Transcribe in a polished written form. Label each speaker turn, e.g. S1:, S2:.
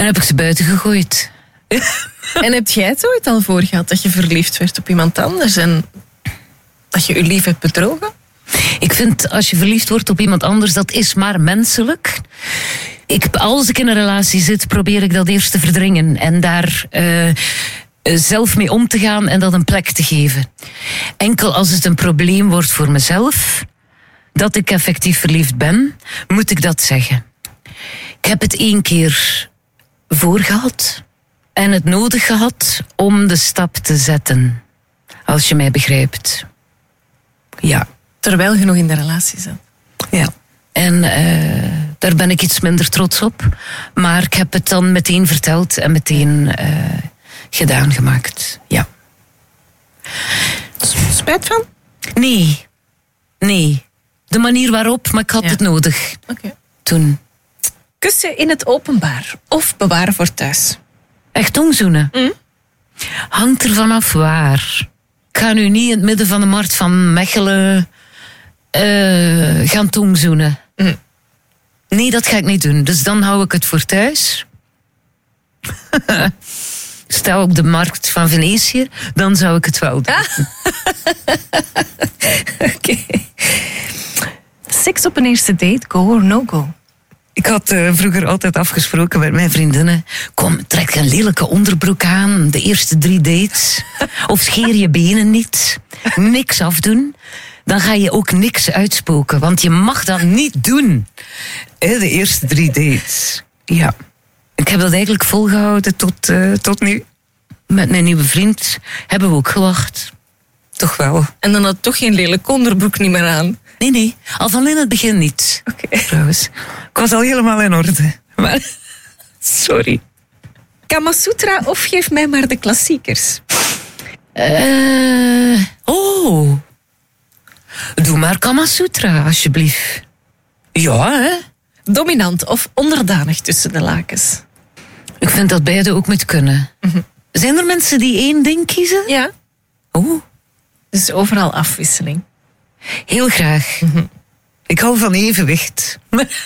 S1: heb ik ze buiten gegooid.
S2: En heb jij het ooit al voor gehad dat je verliefd werd op iemand anders en dat je je lief hebt bedrogen?
S1: Ik vind, als je verliefd wordt op iemand anders, dat is maar menselijk. Als ik in een relatie zit, probeer ik dat eerst te verdringen. En daar zelf mee om te gaan en dat een plek te geven. Enkel als het een probleem wordt voor mezelf, dat ik effectief verliefd ben, moet ik dat zeggen. Ik heb het 1 keer voorgehad en het nodig gehad om de stap te zetten. Als je mij begrijpt. Ja.
S2: Terwijl je nog in de relatie zat.
S1: Ja. En daar ben ik iets minder trots op. Maar ik heb het dan meteen verteld en meteen gedaan gemaakt. Ja.
S2: Spijt van?
S1: Nee. De manier waarop, maar ik had het nodig.
S2: Okay.
S1: Toen.
S2: Kussen in het openbaar of bewaren voor thuis?
S1: Echt tongzoenen? Hangt er vanaf waar. Ik ga nu niet in het midden van de markt van Mechelen gaan tongzoenen. Nee, dat ga ik niet doen. Dus dan hou ik het voor thuis. Sta op de markt van Venetië, dan zou ik het wel doen.
S2: Oké. Seks op een eerste date, go or no go?
S1: Ik had vroeger altijd afgesproken met mijn vriendinnen. Kom, trek een lelijke onderbroek aan, de eerste 3 dates. Of scheer je benen niet. Niks afdoen. Dan ga je ook niks uitspoken, want je mag dat niet doen. De eerste 3 dates. Ja. Ik heb dat eigenlijk volgehouden tot nu. Met mijn nieuwe vriend hebben we ook gewacht. Toch wel.
S2: En dan had toch geen lelijk onderbroek niet meer aan?
S1: Nee. Al van in het begin niet.
S2: Oké.
S1: Trouwens. Ik was al helemaal in orde. Maar, sorry.
S2: Kamasutra of geef mij maar de klassiekers?
S1: Doe maar Kamasutra, alsjeblieft. Ja, hè?
S2: Dominant of onderdanig tussen de lakens?
S1: Ik vind dat beide ook moet kunnen. Zijn er mensen die 1 ding kiezen?
S2: Ja. Dus overal afwisseling.
S1: Heel graag. Ik hou van evenwicht.